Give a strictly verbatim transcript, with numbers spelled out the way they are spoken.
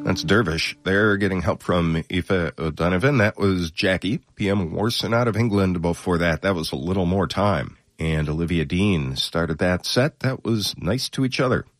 That's Dervish. They're getting help from Aoife O'Donovan. That was Jackie. P M War Sonata of England before that. That was A Little More Time. And Olivia Dean started that set. That was Nice to Each Other.